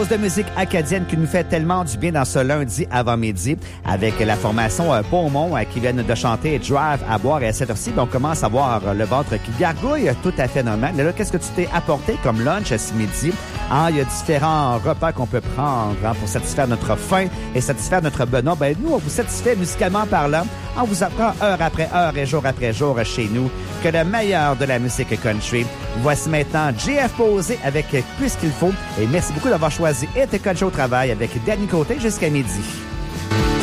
dose de musique acadienne qui nous fait tellement du bien dans ce lundi avant-midi avec la formation Beaumont qui viennent de chanter Drive à boire. Et à cette heure-ci, on commence à voir le ventre qui gargouille tout à fait normal. Mais là, qu'est-ce que tu t'es apporté comme lunch ce midi? Il y a différents repas qu'on peut prendre pour satisfaire notre faim et satisfaire notre besoin. Ben, nous, on vous satisfait musicalement parlant. On vous apprend heure après heure et jour après jour chez nous que le meilleur de la musique country. Voici maintenant JF Posé avec Puisqu'il faut. Et merci beaucoup d'avoir choisi Et Country au travail avec Danny Côté jusqu'à midi.